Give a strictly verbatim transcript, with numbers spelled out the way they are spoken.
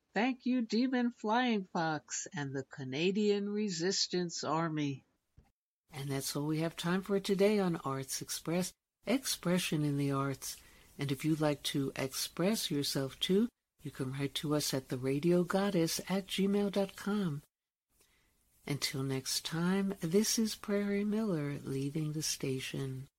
Thank you, Demon Flying Fox and the Canadian Resistance Army. And that's all we have time for today on Arts Express, Expression in the Arts. And if you'd like to express yourself too, you can write to us at the radio goddess at gmail dot com. Until next time, this is Prairie Miller leaving the station.